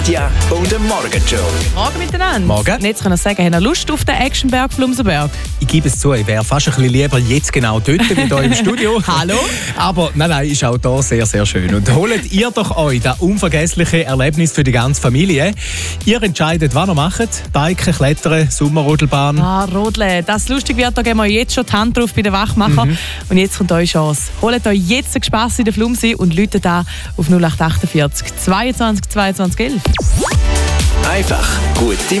Ja, und der Morgenshow. Morgen miteinander. Morgen. Und jetzt kann ich sagen, habt ihr Lust auf den Actionberg Flumserberg? Ich gebe es zu, ich wäre fast ein bisschen lieber jetzt genau dort, wie hier im Studio. Hallo? Aber nein, ist auch hier sehr, sehr schön. Und holt ihr doch euch das unvergessliche Erlebnis für die ganze Familie. Ihr entscheidet, was ihr macht. Biken, Klettern, Sommerrodelbahn. Rodeln. Das lustig wird, da geben wir jetzt schon die Hand drauf bei den Wachmachern. Und jetzt kommt eure Chance. Holt euch jetzt einen Spass in der Flumsi und läutet an auf 0848 22 22 11. Einfach gute